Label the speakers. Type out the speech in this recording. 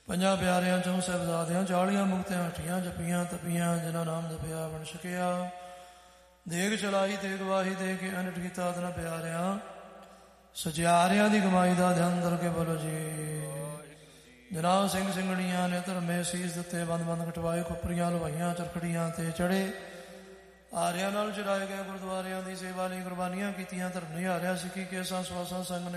Speaker 1: ਪੰਜਾਂ ਪਿਆਰਿਆਂ ਚੋਂ ਸਾਹਿਬਜ਼ਾਦਿਆਂ 40 ਮੁਕਤਿਆਂ ਹੱਠੀਆਂ ਜਪੀਆਂ ਤਪੀਆਂ ਜਿਨ੍ਹਾਂ ਨਾਮ ਜਪਿਆ ਬਣ ਸਕਿਆ। ਦੇਗ ਚਲਾਈ ਤੇ ਗਵਾਹੀ ਦੇ ਕੇ ਅਨਟ ਕੀਤਾ ਤਨ ਪਿਆਰਿਆਂ ਸਚਿਆਰਿਆਂ ਦੀ ਕਮਾਈ ਦਾ ਧਿਆਨ ਦਰ ਕੇ ਬੋਲੋ ਜੀ। ਜਨਾਬ ਸਿੰਘ ਸਿੰਘਣੀਆਂ ਨੇ ਧਰਮੇ ਸੀਸ ਦਿੱਤੇ ਬੰਦ ਬੰਦ ਕਟਵਾਏ ਖੁੱਪਰੀਆਂ ਲਵਾਈਆਂ ਚਰਖੜੀਆਂ ਤੇ ਚੜੇ ਆਰਿਆਂ ਨਾਲ ਚੜਾਏ ਗਏ ਗੁਰਦੁਆਰਿਆਂ ਦੀ ਸੇਵਾ ਲਈ ਕੁਰਬਾਨੀਆਂ ਕੀਤੀਆਂ। ਧਰਮ ਨਿਹਾਰਿਆ ਸਿੱਖੀ ਕੇਸਾਂ ਸਵਾਸਾਂ ਸੰਗ